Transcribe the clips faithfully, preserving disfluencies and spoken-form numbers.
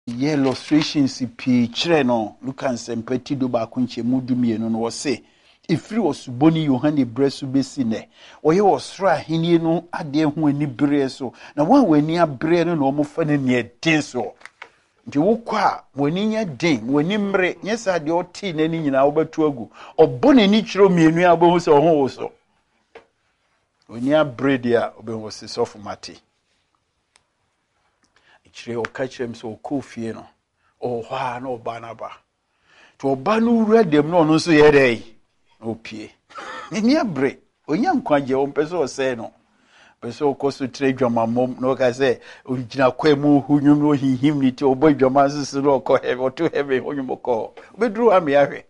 ye illustrations pi kire no look and sempati do ba kunche mudu mienu no wo se ifiri osuboni Yohane bresu besi ne oye osra henie no ade ho ani bere so na wan wani abre no no mo fa ne ne den so nti wokwa wani nya den wani mre nyesa de oti na ni nyina wo betu agu obone ni kiro mienu abohu se ho wo so wani abre dia obehu se sofu mate kire o kachem so ko fie no o hwa na oba na ba to oba no wura dem no no so ye dai opie ni abre onya nkwaje o mpeso o se no peso ko so tre dwama mom no ka se ongina kwemu hunyu no hihim ni ti obo dwama sisi no ko he o to he hunyu ko obedru ame ahwe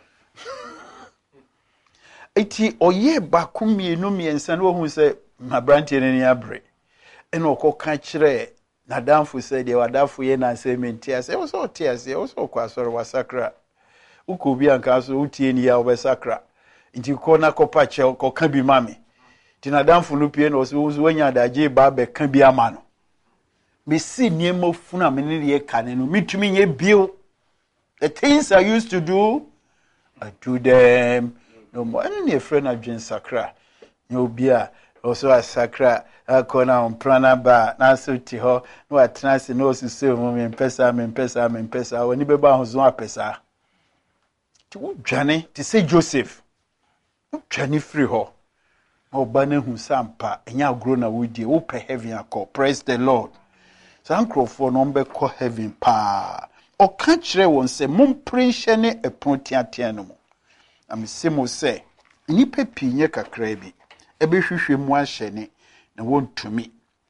eti oye bakumi no miensa no hu se mabrantie ni abre eno okoka kire na damfu se de wadafu ye na sementi ase wo so tie ase wo so kwa soro wasakra uko bi anka so utie ni ya obesakra nti ko na ko pache ko kan bi mame ti na damfu no pie no so wanya daje ba be kan bi amano me si niemo funa me ne ye kane no mitumi nye bio the things I used to do I do them no more any a friend adwen sakra no bia also a sakra akona on prana ba na so ti ho no atnase no osise mo me pesa me pesa me pesa woni be ba ho zo apesa ti wo dwane ti say Joseph wo dwane free ho o ba na hu sampa enya agro na wodi wo pe heaven akọ praise the Lord sankrofo no mbe ko heaven pa o ka kire won se mom prehye ne epontiatia no mo amsemo se nipa pinye kakra bi ebe hwehwe mu ahye ne na wontumi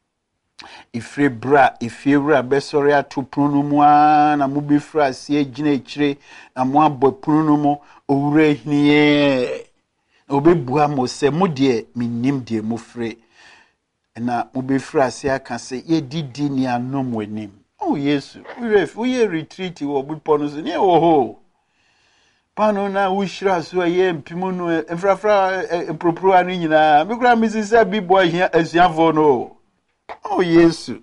ifre bra ifewura besori atopunu mu a na mubifra se agina ekire na mo abopunu mu owura hiniye obebua mo se mo de minim de mo fre na mubifra se aka se ye didi ni anom wanim oh yesu we we retreat wo buponu so ne oho pano na ushira so ye mpimu no efrafra empropro ani nyina mikura misisa bibo ahia asuafo no oh yesu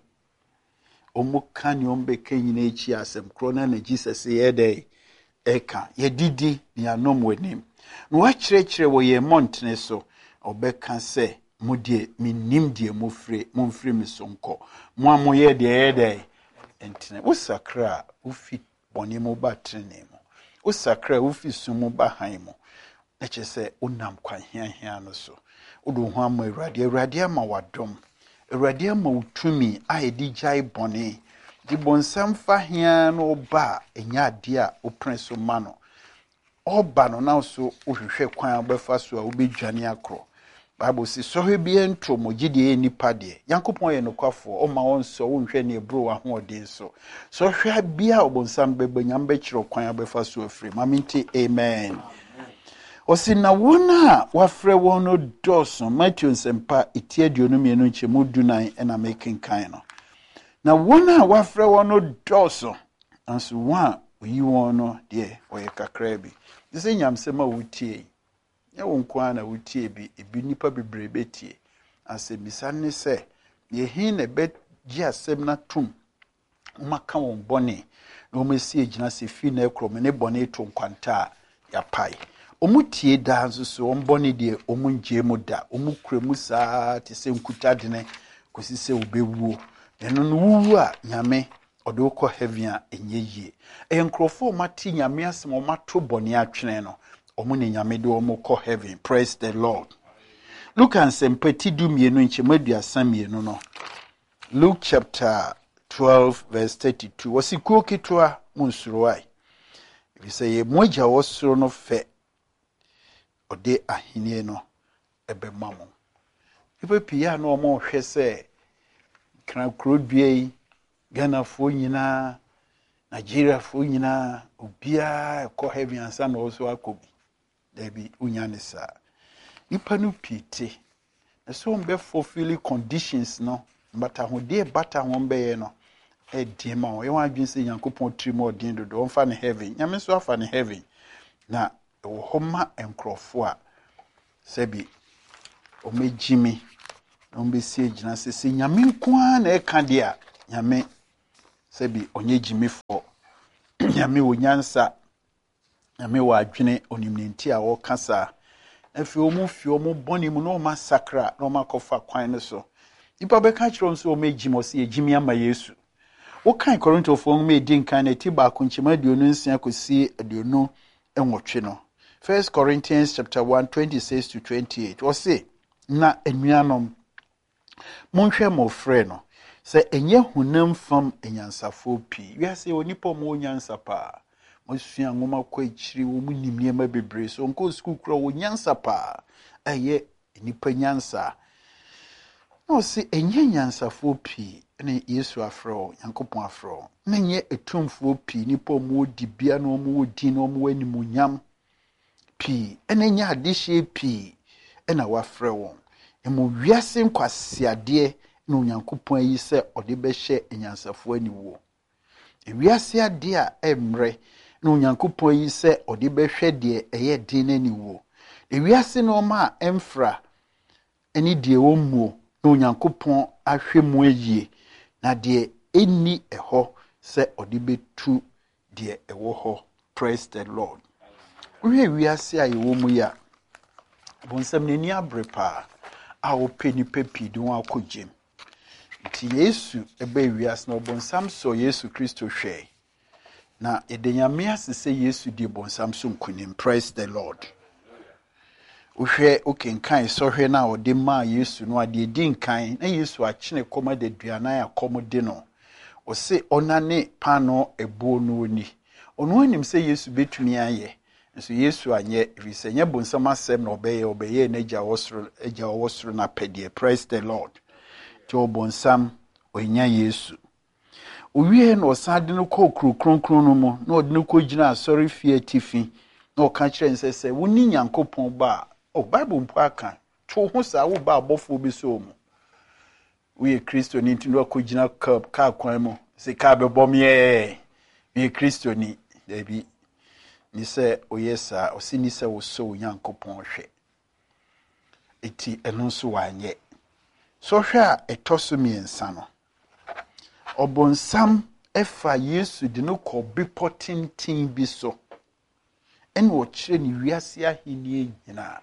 omuka ni ombeke nyina echi asem krona na Jesus ye dey eka ye didi ni anom wanim no wa kirekire wo ye montene so obeka se mudie minim die mofre momfre misonko mo amoye de ye dey entene usakra ufi boni mo batrene usakra ufi sumu bahan mo eche se unam kwa hia hia no so udu ho am Awurade Awurade ama wadom Awurade ama utumi a edi jai boni di bonsam fa hia no ba enya ade a oprenso ma no oba no na so ohwehwe kwan obefa so a obedwane akro Bible says so he be entro mo gide nipa de Yankopon ye nokwafo o ma won so wonhwe ne ebro wa ho odin so so hwa bia obonsam bebanyam be kiro kwan obefa so afri maminti amen osi na wona wafre wono doso Matthew nsempa itie aduonu mienu nchemu dunan ena making kan no na wona wafre wono doso anso wa oyi wono de oye kakra bi dise nyamsema wutie ya wonkwa na wutie bi ebi nipa bebrebe tie asebisa ne se ye hin na be gi asem na tum umaka won bone na omesi egina se fi na ekrom ne bone to nkwanta ya pai omutie da nso so ombone de omunje mu da omukremu saa te se nkutadene kosi se obewuo eno no wuwu a nyame odo ko heaven a enyeye enkrofo mati nyame asem o mato bone atwene no omune nyame de omo ko heaven praise the Lord. Look and sempati du mienu nchemadu asamienu no Luke chapter twelve verse thirty-two wasikuo kitwa munsuruai ibise moja wosoro no fe ode ahenie no ebe mamo ibe pia no omo hwe se kran krodue Ghana fo nyina Nigeria fo nyina obia ko heaven ansa no so akobi debi unyanisa nipa no pite so mbe fulfill conditions no bata ho de bata ho mbe ye no e de ma o ye wan adwin se Yankopon trimo odin do do mfa ne heaven nyame so afa ne heaven na wo homa enkrofo a sebi o mejimi o mbe sie gina se se nyame nko a na e ka de a nyame Sebi onye jimifo nyame wo nyansa nyame wo adwene onimnenti a wo kasa afi omu fi omu boni mu no masakra no makofa kwan ne so ipa be ka kiro nso o megimo se ejimi ama Yesu wo kan Korinto fo mu edin kan na ti ba kunchima aduonu nsia kosi aduonu enwotwe no First Corinthians chapter one twenty-six to twenty-eight wo se na enuanom monhwe mo frɛ no se enye hunam fam enyansafo pi wi ase onipa mo nyansa pa mo sua ngoma kwa ichiri wo munimie ma bebre so nko school kro wo nyansa pa eye enipa nyansa no se enye nyansafo pi ne Yesu afro Yankopon afro menye etumfo pi nipa mo di bia no mo di no mo animunyam pi ene nya adehye pi ena wafrɛ won emu wiase nkwasiade na Onyankopon yi se ode behye enyansafo aniwo ewiase ade a emre na Onyankopon yi se ode behwe de eye din aniwo ewiase no ma emfra eni de womuo na Onyankopon ahwe mu ayie na de eni eho se ode betu de ewo ho. Praise the Lord. We wiase a yewo mu ya bonsam nani abrepa a wo peni pepi de won akogem ti Yesu ebe wiase na bonsam so Yesu Kristo hwe na edenyame asese Yesu di bonsam so nkunim. Praise the Lord. Uhwe okenkan so hwe na ode ma Yesu no ade din kan na Yesu akene koma de duana ya komode no o se onane pano ebuo no ni ono anim se Yesu betumi aye nso Yesu anye risenye bonsam asem na obeye obeye na eja wosoro eja wosoro na pedie. Praise the Lord. To bonsam onya Yesu owie no osade no ko krokronkron no mo na ode no ko gina asori fie tifi na o ka kire nsese woni Nyankopon ba o Bible mpo aka to ho sa wo ba abofo bi so mu we Kristo ni ntindo ko gina ka kwan mo se ka be bom ye we Kristo ni debi ni se oyesa osini se wo so Nyankopon hwe eti eno so wanye so hwe a etoso miensa no obonsam efa Yesu de no ko bipotintin bi so en wo kire ni wiase ahenie nyina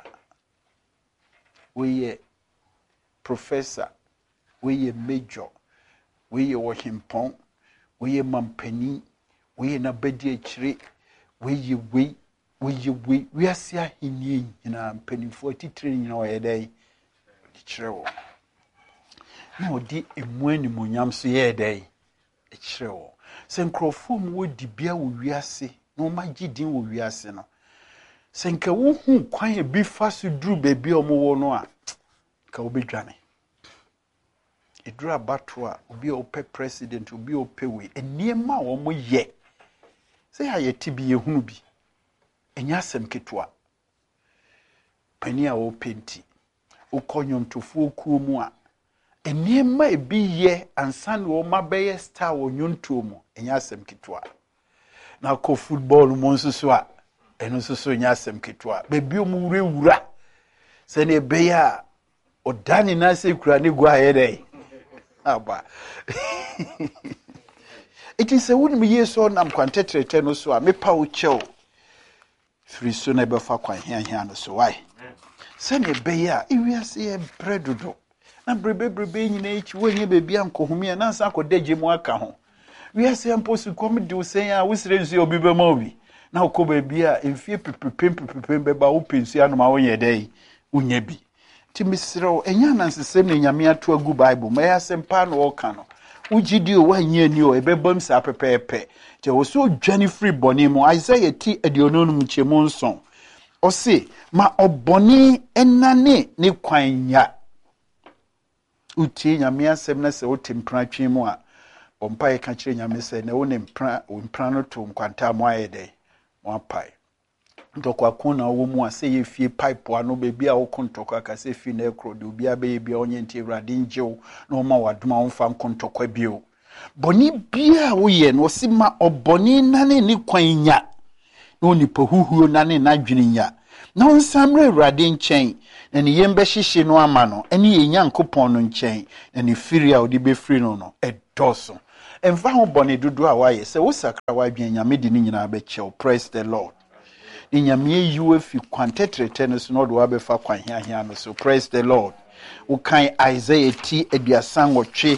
we professor we major we wohimpon we mampani we na bedi akire we we we we wiase ahenie nyina mpanifo titire nyina wo yedai kire wo na odi emu animunyam so yedai kire wo se nkrofo mu wodi bia wo wiase na o magidin wo wiase no senka wo hu kwan e bi fa so duru bebi o mo wo no a ka obedwane edura bato a obi o pe president obi o pe we eniema wo mo ye se ya yeti bi ehunu bi enya asem ketwa pani a wo penti ukonyom tofu okuo mu a eniema e bi ye ansan wo mabeye star wo nyonto mu enya asem ketwa na ko football mo nsusu a eno soso nya asem ketwa bebi o mu wura se ne beya odani na se kura ni gwa yedai aba it is a would me yeso nam kwantetrete no so a mepa wo chew firi so na be fa kwan hia hia no so why se ne beya ewiase e bredodo na brebebrebe nyina echi wonye bebi ankohumia na nsa akodaje mu aka ho wiase amposu kom de usen a wusire nsu obi be ma obi na ukoba bia emfie pepepem beba wo pensu anoma wo yedai unya bi ti misiro enya nansesem ne nyame ato agu Bible ma yasem pa no oka no ugidi o wanye ni o ebebam sa pepepe je wo so dwane free boni mu Isaiah ti adiononu mu chemu nson o se ma oboni enane ne kwanya uti nyame asem na se wo tempra twen mu a ompa ye ka kire nyame se na wo ne mpra wo mpra no to nkwanta mu ayede mo apai ndokwa kuna wo mu ase ye fie pipe ano bebi a wo kontokwa akase fi na ekro de obi abe bia onye nti Awurade njew na o ma wadoma wo fa kontokwa bio boni bia wo ye no si ma oboni nane ni kwanya na onipa huhuo nane na dweninya na onsamre Awurade nchen na ne yembe hyehye no ama no ene ye Nyankopon no nchen na ne firi a odi be firi no no edoso Emfa ho bone dodo a waye se wo sakra wa dwen nyame di ni nyina be chew. Praise the Lord. Ni nyame yiwe fi kwantetrete no so no do abefa kwan hia hia no so. Praise the Lord. Wo kan Isaiah ti aduasan wotwe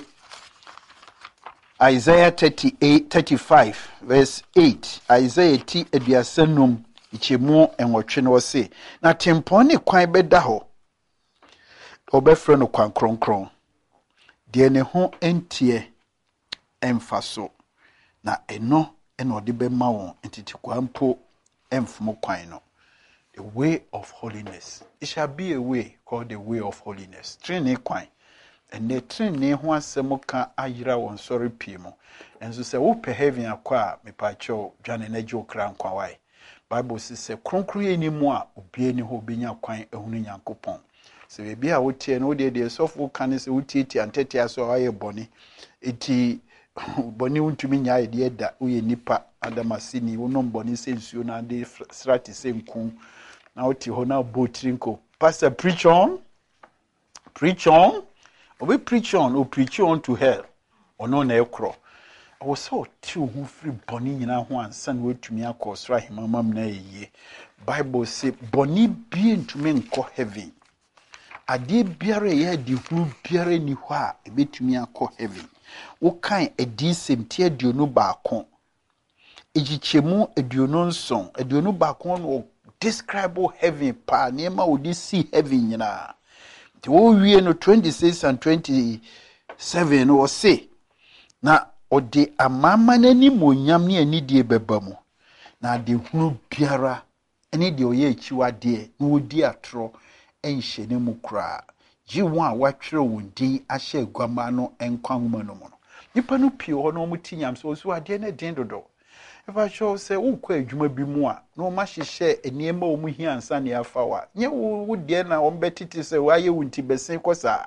Isaiah thirty-eight thirty-five verse eight. Isaiah ti aduasanum ichemu enwotwe no se na tempon ne kwan beda ho obefre no kwan kronkron de ne ho entie emfaso na eno eno de be ma won entiti kwampo emfmo kwan no. The way of holiness. It shall be a way called the way of holiness. Training kwan. And the training ho asemo ka ayira won sorry pimo. And so say wo pe heaven akwa me pa cho dwane na je okra nkwa wai. Bible says kronkron eni mu a obie ni ho benya kwan ehunu Nyankopon. Se be bia wo tie no de de sofo kan se wo tie tie antete aso aye boni. Eti boni untumi nya ide da wo ye nipa adamasini wo no boni se nsuo na de strati se nku. Na oti ho na botrinko. Pastor, preach on. Preach on. We preach on, or preach on to hell. Or no na ekro. I was so two who free boni nyina ho ansan we tumi akosra himamam na ye. Bible say boni bi ntumi nko heaven. Ade biare ye di hu biare ni ho a ebetumi akọ heaven. Wo kan edi semtie aduonu baako. Ejichemu aduonu nson, aduonu baako no describe heaven pa nema odi see heaven nyina. Ti wo wie no twenty-six and twenty-seven no say na odi amama nani monyam ne ani die bebamu na de hunu biara ene de oye achiwade na odi atro enhye ne mu kra ji won a watwere wondin ahye agwama no enkwahoma no mo no nipa no pie ho no mutinyam so so ade na den dodo. If I show say ukwa adwuma bi mu a no ma hyehyɛ eniema o mu hia ansa ne afa wa nye wo de na on betiti say waye wunti besen kosa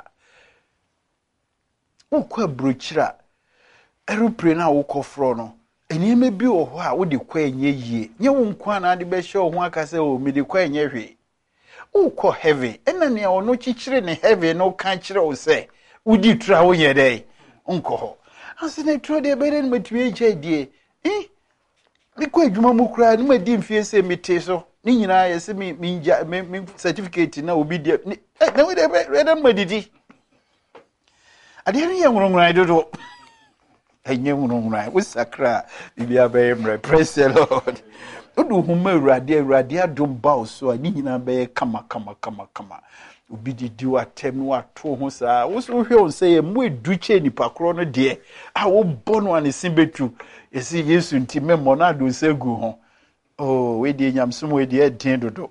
ukwa brochira aeroplane na wokɔfro no eniema bi wo ho a wo de kwa enye yie nye wo nkwa na de be hye ho aka say o me de kwa enye hwe ukɔ heaven ena ne ono chichire ne heaven no kan kire wo say udi tura wo ye dai nkɔ ho asene tro de be den matwi eje die eh Liko adwuma mu kura ni ma di mfie se mete so ni nyina ye se mi mi certificate na obi dia na we de redan madidi ade ne ye nwonwon dodo enye nwonwon we sakra bibia be mre. Praise the Lord. Odu huma urade urade adom ba so ni nyina be kama kama kama kama obi didi watem no ato ho saa wo so hwe on se ye mu eduche nipa kro no de a wo bono ane simbetu esi Yesu nti memmo na do segu ho oh we de nyamsom we de den dodo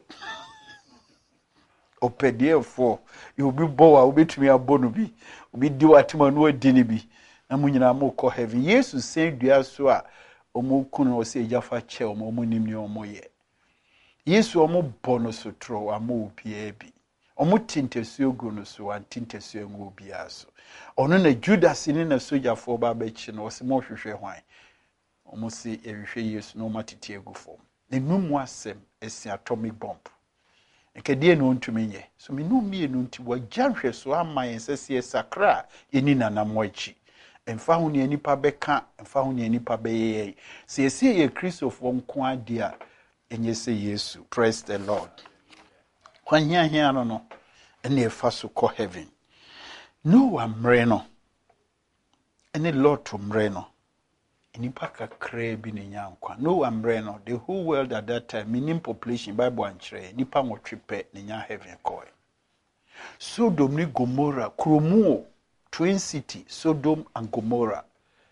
opedie fo you be bo a obetumi abono bi obi di watem no adi ni bi na munyina mo ko heaven Yesu sen dua so a omo kunu o se jafa che omo omo nimni omo ye Yesu omo bono so tro amo opie bi omo tintesuo gu no so antintesuo ngo bia so ono na Judas ni na soja fo ba ba chi no se mo hwehwe hwan omo se ehwehwe Yesu no matete egu fo ne numu asem esi atomic bomb ekadie no ntumi nye so me nu mie no nti wa janhwe so ama yensese sakra yeni nanam wachi emfa hu ne nipa beka emfa hu ne nipa beye se esi ye Christopher nko ade a enye se Yesu. Praise the Lord. Kwan hia hia no no ene efa so ko heaven no amre no ene Lord to mre no enipa kakra bi ne nyankwa no amre no the whole world at that time minimum population Bible anchre nipa nwotwepe ne nya heaven koi Sodom ni Gomorrah kromu twin city Sodom and Gomorrah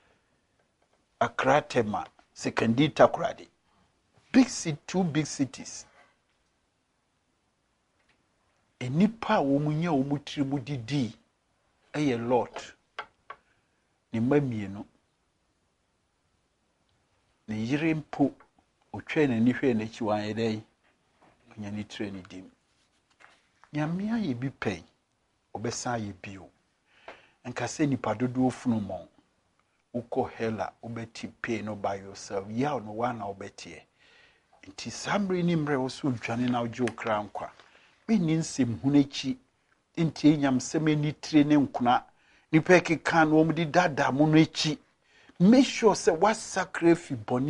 Akratema Sekendi Takoradi big city two big cities enipa wo munye wo mutiri mu didi eye Lot ni mamienu ni yire mpo otwe na ni hwe na chi wan yedai onya ni tire ni dim nyamia ye bi pen obesa ye bio enka se nipa dodo ofunu mo uko hela obeti pay no by yourself ya no wana obetie nti samre ni mre wo so dwane na ojo kra nkwa meni nsem hunechi nti enyam semeni tire ne nkuna nipa keka no omudi dada mo no echi make sure say what sacred fi boni